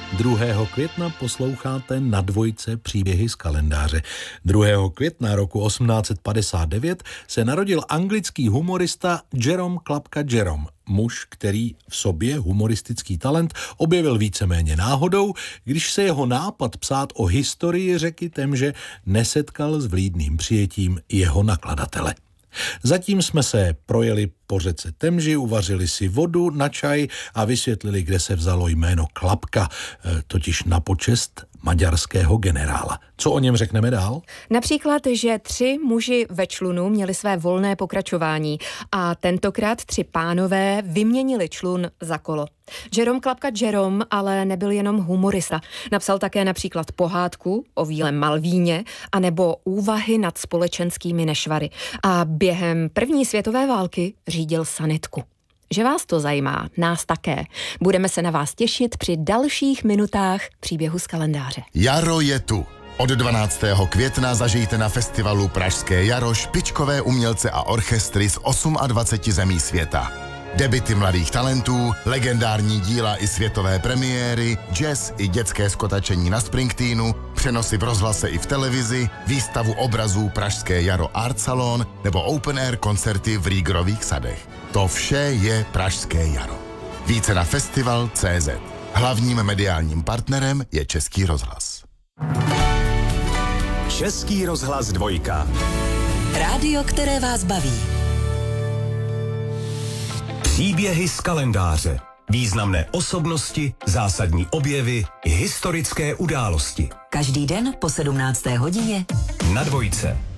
2. května posloucháte Na dvojce příběhy z kalendáře. 2. května roku 1859 se narodil anglický humorista Jerome Klapka Jerome. Muž, který v sobě humoristický talent objevil víceméně náhodou, když se jeho nápad psát o historii řeky Temže nesetkal s vlídným přijetím jeho nakladatele. Zatím jsme se projeli po řece Temži, uvařili si vodu na čaj a vysvětlili, kde se vzalo jméno Klapka, totiž na počest maďarského generála. Co o něm řekneme dál? Například, že 3 muži ve člunu měli své volné pokračování a tentokrát 3 pánové vyměnili člun za kolo. Jerome Klapka Jerome ale nebyl jenom humorista. Napsal také například pohádku o Bílém Malvíně anebo úvahy nad společenskými nešvary. A během první světové války řídil sanitku. Že vás to zajímá, nás také. Budeme se na vás těšit při dalších minutách příběhu z kalendáře. Jaro je tu. Od 12. května zažijte na festivalu Pražské jaro špičkové umělce a orchestry z 28 zemí světa. Debuty mladých talentů, legendární díla i světové premiéry, jazz i dětské skotačení na Springsteenu, přenosy v rozhlase i v televizi, výstavu obrazů Pražské jaro Art Salon nebo open air koncerty v Rýgrových sadech. To vše je Pražské jaro. Více na festival.cz. Hlavním mediálním partnerem je Český rozhlas. Český rozhlas 2. Rádio, které vás baví. Příběhy z kalendáře. Významné osobnosti, zásadní objevy i historické události. Každý den po 17. hodině Na 2.